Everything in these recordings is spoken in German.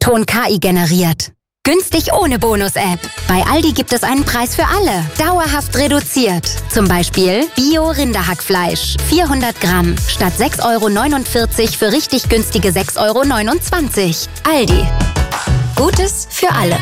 Ton KI generiert. Günstig ohne Bonus-App. Bei Aldi gibt es einen Preis für alle. Dauerhaft reduziert. Zum Beispiel Bio-Rinderhackfleisch. 400 Gramm. Statt 6,49 € für richtig günstige 6,29 €. Aldi. Gutes für alle.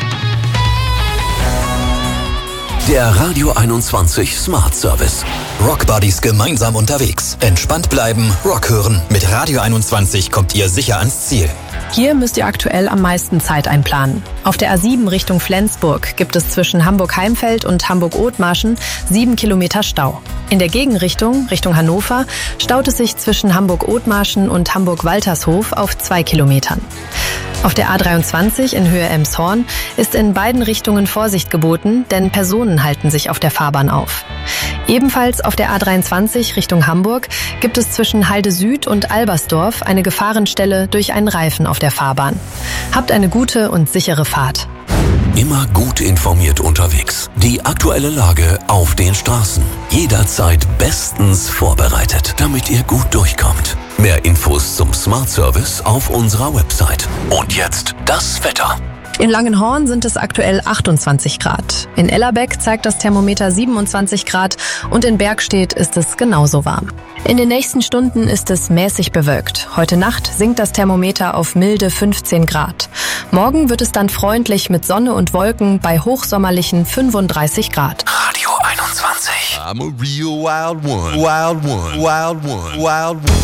Der Radio 21 Smart Service. Rock Buddies gemeinsam unterwegs. Entspannt bleiben, Rock hören. Mit Radio 21 kommt ihr sicher ans Ziel. Hier müsst ihr aktuell am meisten Zeit einplanen. Auf der A7 Richtung Flensburg gibt es zwischen Hamburg-Heimfeld und Hamburg-Othmarschen 7 Kilometer Stau. In der Gegenrichtung, Richtung Hannover, staut es sich zwischen Hamburg-Othmarschen und Hamburg-Waltershof auf 2 Kilometern. Auf der A23 in Höhe Elmshorn ist in beiden Richtungen Vorsicht geboten, denn Personen halten sich auf der Fahrbahn auf. Ebenfalls auf der A23 Richtung Hamburg gibt es zwischen Halde Süd und Albersdorf eine Gefahrenstelle durch einen Reifen auf der Fahrbahn. Habt eine gute und sichere Fahrt. Immer gut informiert unterwegs. Die aktuelle Lage auf den Straßen. Jederzeit bestens vorbereitet, damit ihr gut durchkommt. Mehr Infos zum Smart Service auf unserer Website. Und jetzt das Wetter. In Langenhorn sind es aktuell 28 Grad. In Ellerbeck zeigt das Thermometer 27 Grad und in Bergstedt ist es genauso warm. In den nächsten Stunden ist es mäßig bewölkt. Heute Nacht sinkt das Thermometer auf milde 15 Grad. Morgen wird es dann freundlich mit Sonne und Wolken bei hochsommerlichen 35 Grad. Radio 21. I'm a real wild one. Wild one. Wild one. Wild one.